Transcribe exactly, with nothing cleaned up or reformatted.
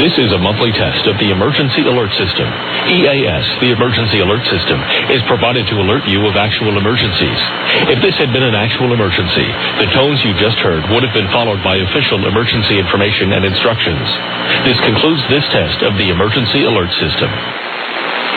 This is a monthly test of the Emergency Alert System. E A S, the Emergency Alert System, is provided to alert you of actual emergencies. If this had been an actual emergency, the tones you just heard would have been followed by official emergency information and instructions. This concludes this test of the Emergency Alert System.